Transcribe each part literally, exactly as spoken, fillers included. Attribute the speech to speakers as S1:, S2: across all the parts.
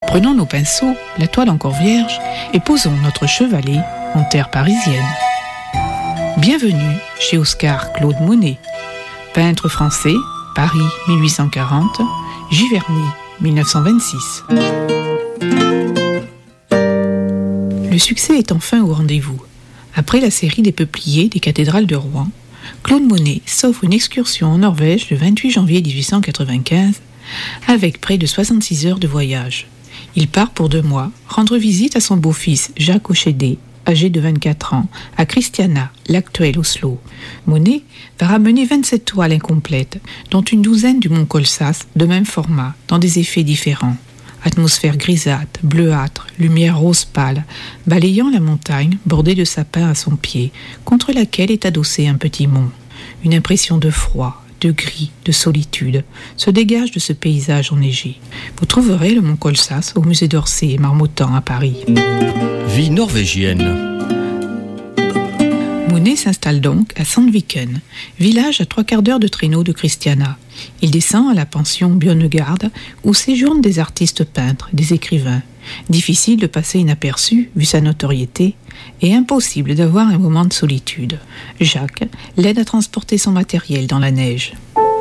S1: Prenons nos pinceaux, la toile encore vierge, et posons notre chevalet en terre parisienne. Bienvenue chez Oscar Claude Monet, peintre français, Paris mille huit cent quarante, Giverny mille neuf cent vingt-six. Le succès est enfin au rendez-vous. Après la série des peupliers des cathédrales de Rouen, Claude Monet s'offre une excursion en Norvège le vingt-huit janvier dix-huit cent quatre-vingt-quinze avec près de soixante-six heures de voyage. Il part pour deux mois rendre visite à son beau-fils Jacques Ochédé, âgé de vingt-quatre ans, à Christiania, l'actuel Oslo. Monet va ramener vingt-sept toiles incomplètes, dont une douzaine du mont Kolsas de même format, dans des effets différents. Atmosphère grisâtre, bleuâtre, lumière rose pâle, balayant la montagne bordée de sapins à son pied, contre laquelle est adossé un petit mont. Une impression de froid, de gris, de solitude se dégage de ce paysage enneigé. Vous trouverez le mont Kolsas au musée d'Orsay et Marmottan à Paris.
S2: Vie norvégienne.
S1: Monet s'installe donc à Sandviken, village à trois quarts d'heure de traîneau de Christiania. Il descend à la pension Bjørnegard où séjournent des artistes peintres, des écrivains. Difficile de passer inaperçu, vu sa notoriété, et impossible d'avoir un moment de solitude. Jacques l'aide à transporter son matériel dans la neige.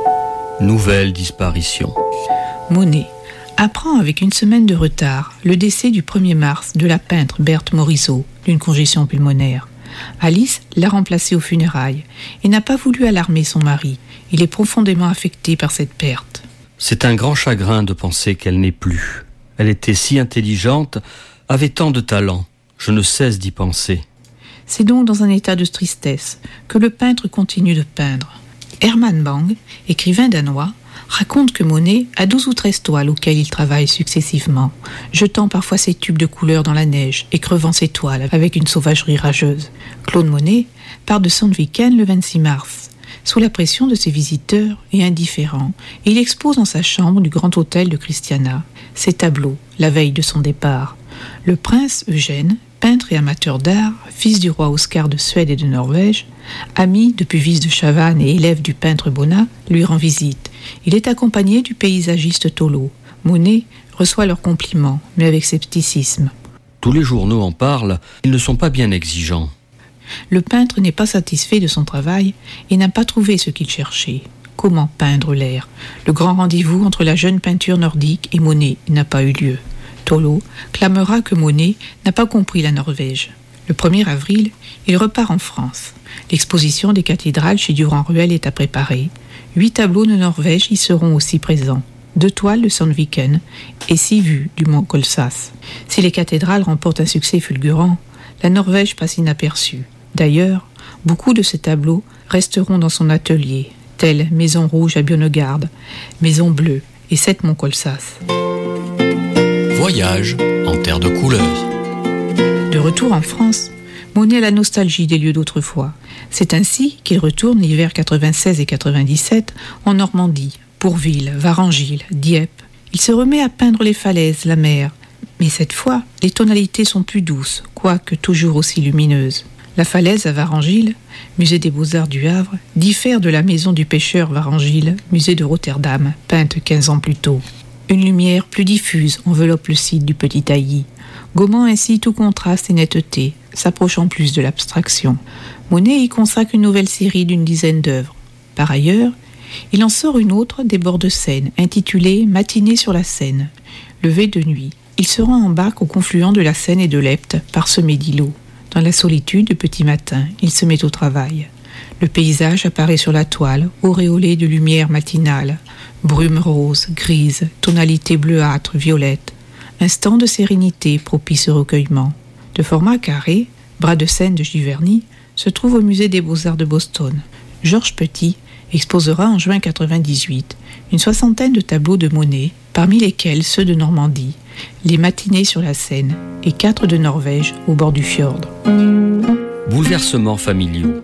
S2: Nouvelle disparition.
S1: Monet apprend avec une semaine de retard le décès du premier mars de la peintre Berthe Morisot d'une congestion pulmonaire. Alice l'a remplacée aux funérailles et n'a pas voulu alarmer son mari. Il est profondément affecté par cette perte.
S2: C'est un grand chagrin de penser qu'elle n'est plus. Elle était si intelligente, avait tant de talent. Je ne cesse d'y penser.
S1: C'est donc dans un état de tristesse que le peintre continue de peindre. Herman Bang, écrivain danois, raconte que Monet a douze ou treize toiles auxquelles il travaille successivement, jetant parfois ses tubes de couleurs dans la neige et crevant ses toiles avec une sauvagerie rageuse. Claude Monet part de Sandviken le vingt-six mars. Sous la pression de ses visiteurs et indifférent, il expose dans sa chambre du grand hôtel de Christiania ses tableaux, la veille de son départ. Le prince Eugène, peintre et amateur d'art, fils du roi Oscar de Suède et de Norvège, ami de Puvis de Chavannes et élève du peintre Bonnat, lui rend visite. Il est accompagné du paysagiste Tolo. Monet reçoit leurs compliments, mais avec scepticisme.
S2: Tous les journaux en parlent, ils ne sont pas bien exigeants.
S1: Le peintre n'est pas satisfait de son travail et n'a pas trouvé ce qu'il cherchait. Comment peindre l'air ? Le grand rendez-vous entre la jeune peinture nordique et Monet n'a pas eu lieu. Tolo clamera que Monet n'a pas compris la Norvège. Le premier avril, il repart en France. L'exposition des cathédrales chez Durand-Ruel est à préparer. Huit tableaux de Norvège y seront aussi présents. Deux toiles de Sandviken et six vues du mont Kolsas. Si les cathédrales remportent un succès fulgurant, la Norvège passe inaperçue. D'ailleurs, beaucoup de ces tableaux resteront dans son atelier, tels Maison Rouge à Bjørnegard, Maison Bleue et Sept Mont Kolsas.
S2: Voyage en terre de couleurs.
S1: De retour en France, Monet a la nostalgie des lieux d'autrefois. C'est ainsi qu'il retourne l'hiver quatre-vingt-seize et quatre-vingt-dix-sept en Normandie, Pourville, Varengil, Dieppe. Il se remet à peindre les falaises, la mer. Mais cette fois, les tonalités sont plus douces, quoique toujours aussi lumineuses. La falaise à Varengil, musée des Beaux-Arts du Havre, diffère de la maison du pêcheur Varengil, musée de Rotterdam, peinte quinze ans plus tôt. Une lumière plus diffuse enveloppe le site du Petit Taillis, gommant ainsi tout contraste et netteté, s'approchant plus de l'abstraction. Monet y consacre une nouvelle série d'une dizaine d'œuvres. Par ailleurs, il en sort une autre des bords de Seine, intitulée « Matinée sur la Seine ». Levé de nuit, il se rend en barque au confluent de la Seine et de l'Epte, parsemé d'îlots. Dans la solitude du petit matin, il se met au travail. Le paysage apparaît sur la toile, auréolé de lumière matinale, brume rose, grise, tonalité bleuâtre, violette. Instant de sérénité propice au recueillement. De format carré, bras de Seine de Giverny, se trouve au musée des Beaux-Arts de Boston. Georges Petit exposera en juin quatre-vingt-dix-huit une soixantaine de tableaux de Monet, parmi lesquels ceux de Normandie, les Matinées sur la Seine et quatre de Norvège au bord du fjord.
S2: Bouleversements familiaux.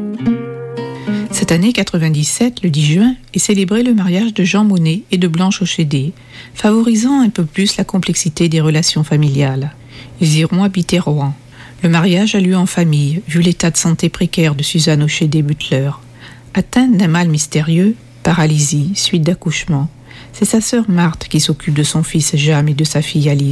S1: Cette année quatre-vingt-dix-sept, le dix juin, est célébré le mariage de Jean Monet et de Blanche Ochédé, favorisant un peu plus la complexité des relations familiales. Ils iront habiter Rouen. Le mariage a lieu en famille, vu l'état de santé précaire de Suzanne Ochédé-Butler. Atteinte d'un mal mystérieux, paralysie, suite d'accouchement, c'est sa sœur Marthe qui s'occupe de son fils Jam et de sa fille Alice.